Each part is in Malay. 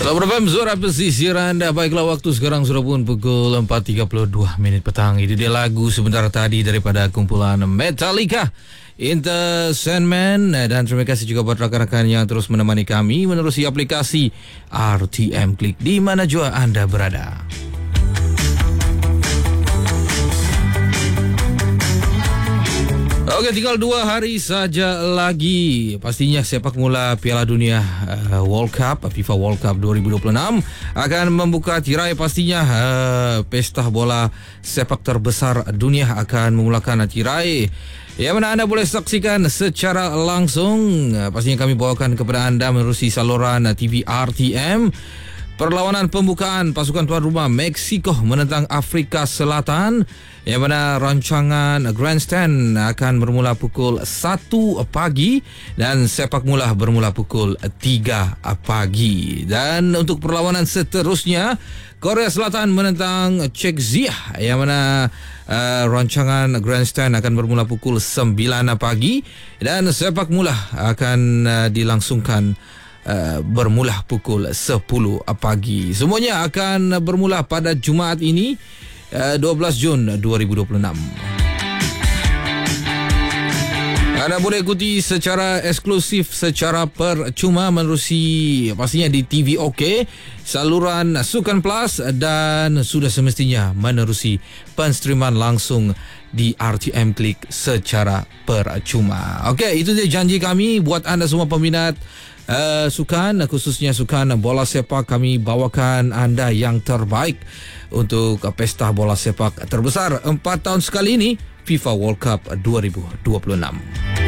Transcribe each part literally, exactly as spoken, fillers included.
Selamat malam, suara pesisir anda. Baiklah, waktu sekarang sudah pun pukul empat tiga puluh dua minit petang. Itu dia lagu sebentar tadi daripada kumpulan Metallica, In the Sandman. Dan terima kasih juga buat rakan-rakan yang terus menemani kami menerusi aplikasi R T M Klik di mana jua anda berada. Okey, tinggal dua hari saja lagi. Pastinya sepak bola Piala Dunia uh, World Cup, FIFA World Cup dua ribu dua puluh enam akan membuka tirai. Pastinya uh, pesta bola sepak terbesar dunia akan memulakan tirai, yang mana anda boleh saksikan secara langsung. Uh, pastinya kami bawakan kepada anda menerusi saluran T V R T M. Perlawanan pembukaan pasukan tuan rumah Meksiko menentang Afrika Selatan, yang mana rancangan grandstand akan bermula pukul satu pagi dan sepak bola bermula pukul tiga pagi. Dan untuk perlawanan seterusnya, Korea Selatan menentang Czechia, yang mana uh, rancangan grandstand akan bermula pukul sembilan pagi dan sepak bola akan uh, dilangsungkan Uh, bermula pukul sepuluh pagi. Semuanya akan bermula pada Jumaat ini, uh, dua belas Jun dua ribu dua puluh enam. Anda boleh ikuti secara eksklusif, secara percuma menerusi pastinya di T V OK, saluran Sukan Plus, dan sudah semestinya menerusi penstreaman langsung di R T M Klik secara percuma. Okey, itu dia janji kami buat anda semua peminat Uh, sukan, khususnya sukan bola sepak. Kami bawakan anda yang terbaik untuk pesta bola sepak terbesar empat tahun sekali ini, FIFA World Cup dua ribu dua puluh enam.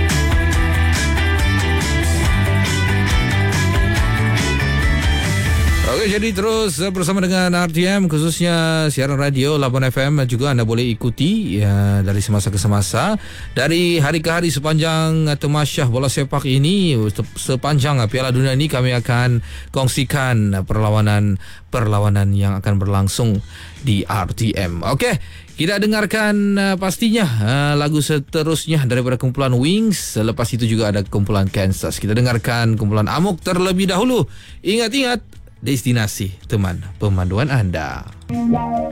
Oke, jadi terus bersama dengan R T M, khususnya siaran radio Labuan F M juga anda boleh ikuti ya, dari semasa ke semasa, dari hari ke hari sepanjang temasyah bola sepak ini. Sepanjang Piala Dunia ini kami akan kongsikan perlawanan-perlawanan yang akan berlangsung di R T M. Oke, kita dengarkan uh, pastinya uh, lagu seterusnya daripada kumpulan Wings. Selepas itu juga ada kumpulan Kansas. Kita dengarkan kumpulan Amuk terlebih dahulu. Ingat-ingat, destinasi teman pemanduan anda.